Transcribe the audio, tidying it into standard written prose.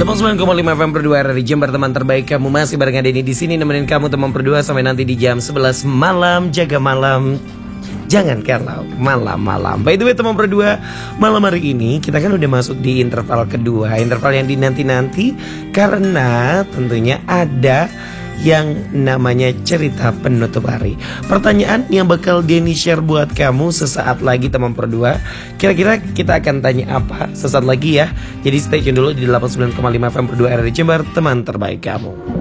89,5 FM berdua RRI Jember, teman terbaik kamu. Masih bareng Denny di sini nemenin kamu teman berdua sampai nanti di jam 11 malam. Jaga malam, jangan galau malam-malam. By the way teman berdua, malam hari ini kita kan udah masuk di interval kedua, interval yang dinanti-nanti karena tentunya ada yang namanya cerita penutup hari. Pertanyaan yang bakal Denny share buat kamu sesaat lagi teman berdua. Kira-kira kita akan tanya apa sesaat lagi ya. Jadi stay tune dulu di 89,5 FM berdua RRI Jember, teman terbaik kamu.